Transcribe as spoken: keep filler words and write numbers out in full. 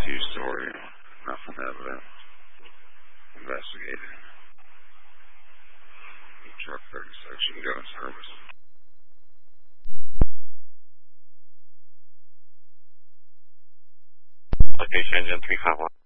two story. Nothing evident. Investigated. Truck thirty section gun service. Location engine three five one.